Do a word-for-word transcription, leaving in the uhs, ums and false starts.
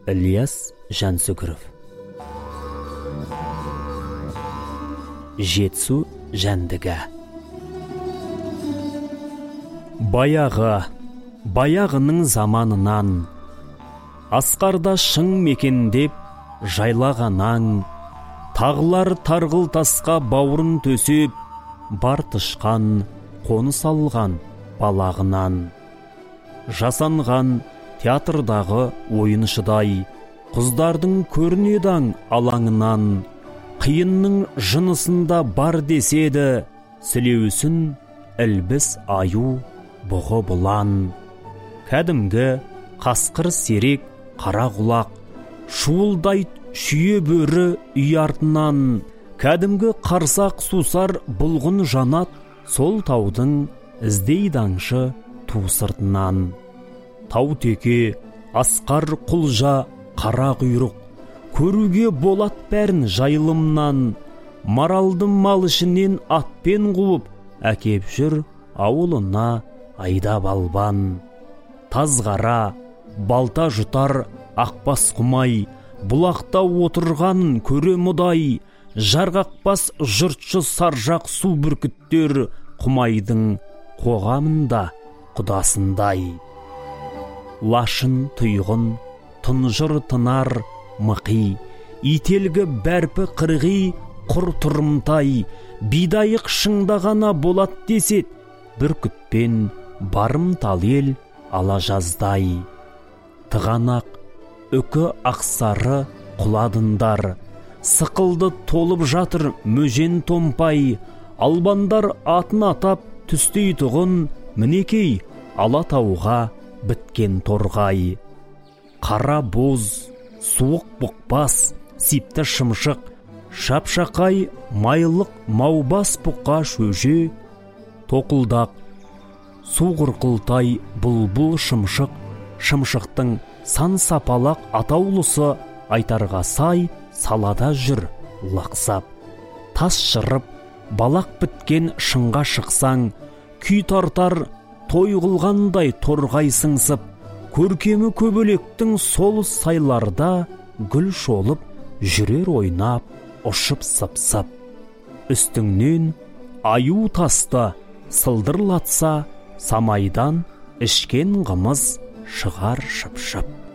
Ілияс Жансүгіров. Жетісу жәндігі. Баяғы, баяғының заманынан, асқарда шың мекендеп жайлағанаң, тағылар тарғыл тасқа бауырын төсеп, бар тышқан қоныс алған балағынан. Жасанған театрдағы ойыншыдай, құздардың көрінедаң алаңынан, қиынның жынысында бар деседі, сілеусін ілбіс аю бұғы бұлан. Кәдімгі қасқыр серек қара құлақ, шуылдайт шүйе бөрі үй артынан, кәдімгі қарсақ сусар бұлғын жанат, сол таудың іздейдаңшы ту сыртынан. Тау теке, асқар құлжа, қара құйрық, көруге болат бәрін жайылымнан. Маралды мал ішінен атпен қуып, әкеп жүр ауылына айдап албан. Тазғара, балта жұтар, ақбас құмай, бұлақта отырғанын көре мұдай, жарғақпас жұртшы саржақ су бүркіттер, құмайдың қоғамында құдасындай. Лашын тұйғын, тұнжыр тынар мықи, ителгі бәрпі қырғи құр тұрымтай, бидайық шыңдағана болат десет, бүркітпен барымтал ел ала жаздай. Тығанақ, үкі ақсары құладындар, сықылды толып жатыр мөжен томпай, албандар атын атап түстей тұғын, мінекей Алатауға біткен торғай. Қара боз, суық бұқпас, сипті шымшық, шапшақай майлық маубас бұққа шөже, тоқылдақ, су құрқылтай бұлбұл шымшық, шымшықтың сан сапалақ атаулысы айтарға сай салада жүр лақсап. Тас шырып, балақ біткен шыңға шықсаң, күй тартар той қылғандай торғай сыңсып, көркемі көбелектің сол сайларда гүл шолып, жүрер ойнап, ұшып сып-сып. Үстіңнен аю тасты сылдырлатса, самайдан ішкен қымыз шығар шып-шып.